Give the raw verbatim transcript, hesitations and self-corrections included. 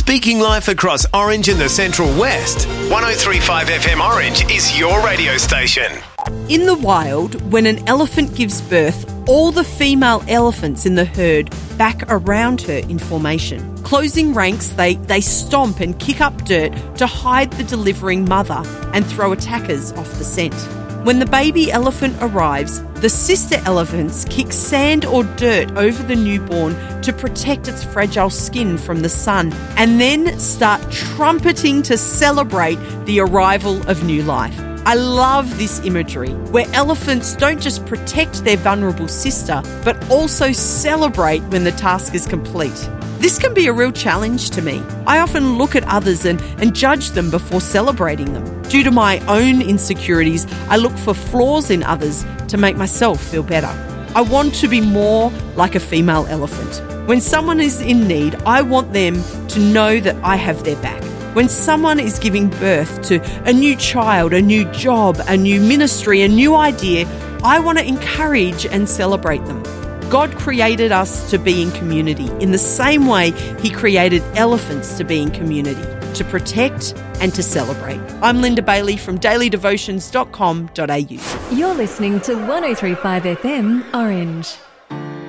Speaking life across Orange and the Central West, one oh three point five F M Orange is your radio station. In the wild, when an elephant gives birth, all the female elephants in the herd back around her in formation. Closing ranks, they, they stomp and kick up dirt to hide the delivering mother and throw attackers off the scent. When the baby elephant arrives, the sister elephants kick sand or dirt over the newborn to protect its fragile skin from the sun, and then start trumpeting to celebrate the arrival of new life. I love this imagery, where elephants don't just protect their vulnerable sister, but also celebrate when the task is complete. This can be a real challenge to me. I often look at others and, and judge them before celebrating them. Due to my own insecurities, I look for flaws in others to make myself feel better. I want to be more like a female elephant. When someone is in need, I want them to know that I have their back. When someone is giving birth to a new child, a new job, a new ministry, a new idea, I want to encourage and celebrate them. God created us to be in community in the same way He created elephants to be in community, to protect and to celebrate. I'm Linda Bailey from daily devotions dot com dot a u. You're listening to one oh three point five F M Orange.